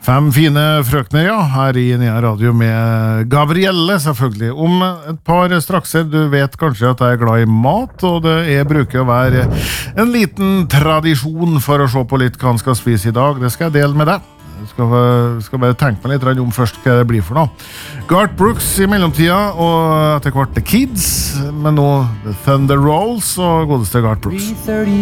Fem fine frøkner, ja, her i Nea Radio med Gabrielle, selvfølgelig. Om et par strakser, du vet kanskje at jeg er glad i mat, og det bruker å være en liten tradisjon for å se på litt hva han skal spise i dag. Det skal jeg dele med deg. Jeg skal bare tenke meg litt om først hva det blir for noe. Garth Brooks i mellomtida, og etter hvert The Kids, men nå The Thunder Rolls og godeste Garth Brooks.